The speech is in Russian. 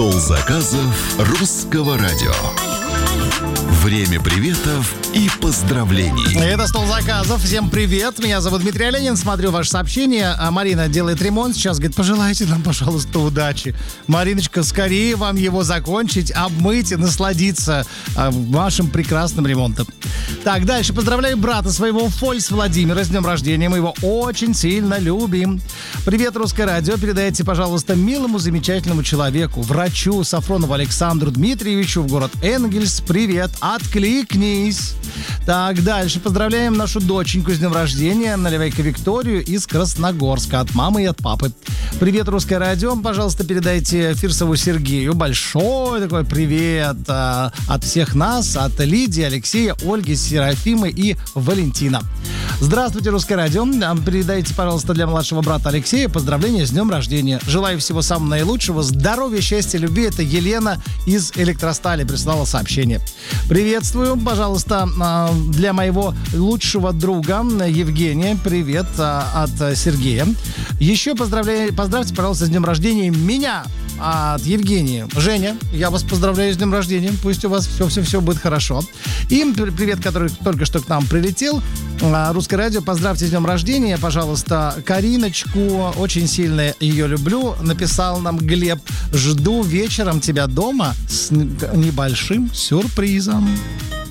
Стол заказов русского радио. Время приветов и поздравлений. Это «Стол заказов». Всем привет. Меня зовут Дмитрий Оленин. Смотрю ваше сообщение. Марина делает ремонт. Сейчас говорит, пожелайте нам, пожалуйста, удачи. Мариночка, скорее вам его закончить, обмыть и насладиться вашим прекрасным ремонтом. Так, дальше. Поздравляю брата своего, Фольс Владимира, с днем рождения. Мы его очень сильно любим. Привет, Русское радио. Передайте, пожалуйста, милому, замечательному человеку, врачу Сафронову Александру Дмитриевичу в город Энгельс. Привет. Откликнись. Так, дальше. Поздравляем нашу доченьку с днем рождения, Наливайко Викторию из Красногорска. От мамы и от папы. Привет, Русское радио. Пожалуйста, передайте Фирсову Сергею большой такой привет от всех нас, от Лидии, Алексея, Ольги, Серафимы и Валентина. Здравствуйте, Русское радио. Передайте, пожалуйста, для младшего брата Алексея поздравления с днем рождения. Желаю всего самого наилучшего, здоровья, счастья, любви. Это Елена из Электростали прислала сообщение. Приветствую, пожалуйста, для моего лучшего друга Евгения. Привет от Сергея. Еще поздравьте, пожалуйста, с днем рождения меня от Евгении. Женя, я вас поздравляю с днем рождения. Пусть у вас все будет хорошо. И привет, который только что к нам прилетел. Русское радио, поздравьте с днем рождения, пожалуйста, Кариночку. Очень сильно ее люблю. Написал нам Глеб. Жду вечером тебя дома с небольшим сюрпризом.